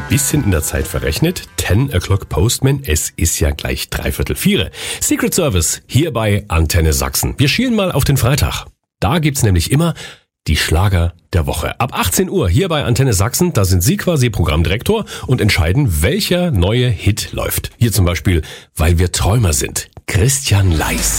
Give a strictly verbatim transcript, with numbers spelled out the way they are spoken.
bisschen in der Zeit verrechnet. ten o'clock Postman, es ist ja gleich dreiviertel vier. Secret Service hier bei Antenne Sachsen. Wir schielen mal auf den Freitag. Da gibt's nämlich immer die Schlager der Woche. Ab achtzehn Uhr hier bei Antenne Sachsen, da sind Sie quasi Programmdirektor und entscheiden, welcher neue Hit läuft. Hier zum Beispiel, weil wir Träumer sind. Christian Leis.